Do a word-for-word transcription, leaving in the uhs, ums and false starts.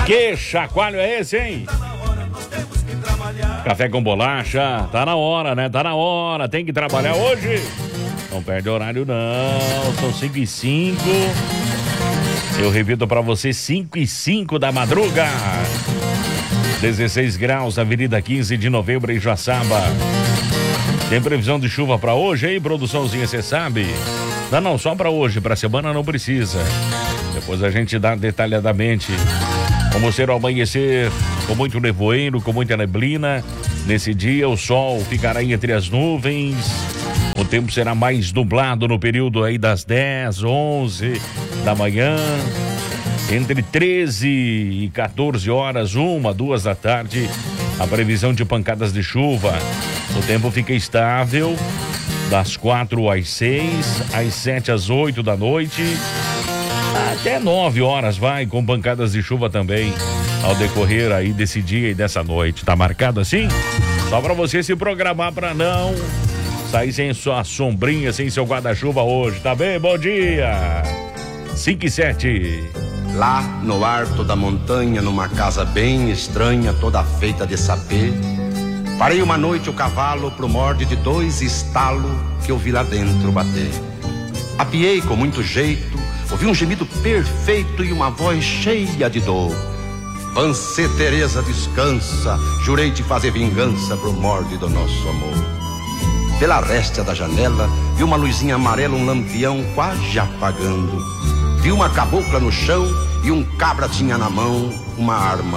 Que chacoalho é esse, hein? Café com bolacha, tá na hora, né? Tá na hora, tem que trabalhar hoje. Não perde horário não, são cinco e cinco. Eu repito pra você, cinco e cinco da madruga. dezesseis graus, Avenida quinze de Novembro em Joaçaba. Tem previsão de chuva pra hoje aí, produçãozinha, você sabe? Não, não, só pra hoje, pra semana não precisa. Depois a gente dá detalhadamente como será o amanhecer, com muito nevoeiro, com muita neblina. Nesse dia o sol ficará entre as nuvens. O tempo será mais nublado no período aí das dez, onze da manhã. Entre treze e quatorze horas, uma, duas da tarde, a previsão de pancadas de chuva. O tempo fica estável das quatro às seis, às sete às oito da noite, até nove horas vai, com pancadas de chuva também ao decorrer aí desse dia e dessa noite. Tá marcado assim? Só pra você se programar pra não sair sem sua sombrinha, sem seu guarda-chuva hoje, tá bem? Bom dia! cinco e sete. Lá no alto da montanha, numa casa bem estranha, toda feita de sapê, parei uma noite o cavalo pro morde de dois estalos que eu vi lá dentro bater. Apiei com muito jeito, ouvi um gemido perfeito e uma voz cheia de dor. Vancê Teresa, descansa, jurei te fazer vingança pro morde do nosso amor. Pela réstia da janela, vi uma luzinha amarela, um lampião quase apagando. Vi uma cabocla no chão e um cabra tinha na mão uma arma